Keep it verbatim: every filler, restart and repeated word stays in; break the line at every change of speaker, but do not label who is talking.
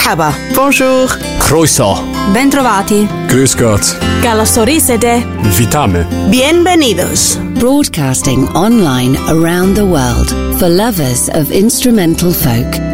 Merhaba.
Bonjour.
Croeso.
Bentrovati.
Grüß Gott.
Καλώς ορίσατε.
Witamy.
Bienvenidos.
Broadcasting online around the world for lovers of instrumental folk.